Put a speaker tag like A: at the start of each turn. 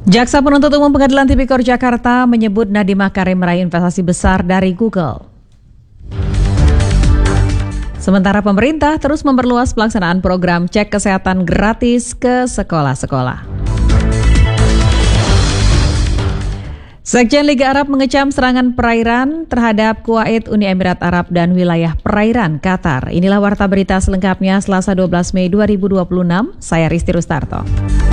A: Jaksa Penuntut Umum Pengadilan Tipikor Jakarta menyebut Nadiem Makarim meraih investasi besar dari Google. Sementara pemerintah terus memperluas pelaksanaan program cek kesehatan gratis ke sekolah-sekolah. Sekjen Liga Arab mengecam serangan perairan terhadap Kuwait, Uni Emirat Arab, dan wilayah perairan Qatar. Inilah warta berita selengkapnya Selasa 12 Mei 2026. Saya Risti Rustarto.